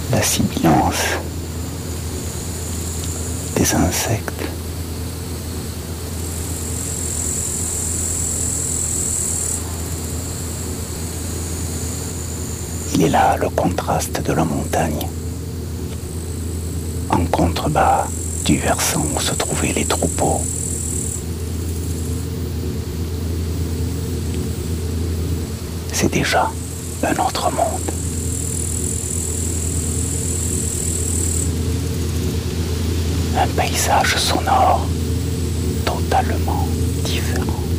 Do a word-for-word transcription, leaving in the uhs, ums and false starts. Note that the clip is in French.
la sibilance des insectes. Il est là le contraste de la montagne, en contrebas du versant où se trouvaient les troupeaux. C'est déjà un autre monde. Un paysage sonore totalement différent.